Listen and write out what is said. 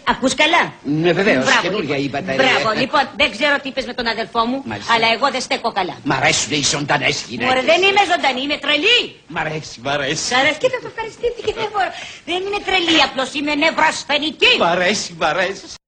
Ακούς καλά? Ναι, βεβαίως, καινούργια η μπαταρία. Μπράβο, λοιπόν, δεν ξέρω τι είπες με τον αδελφό μου, μάλιστα, αλλά εγώ δεν στέκω καλά. Μ' αρέσουν οι ζωντανές γυναίκες. Μωρέ, δεν είμαι ζωντανή, είμαι τρελή. Μ' αρέσει, μ' αρέσει. Σ' αρέσει, κοίτα το ευχαριστήθηκε, δεν μπορώ. Δεν είναι τρελή, απλώς είμαι νευρασθενική. Μ' αρέσει, μ' αρέσει.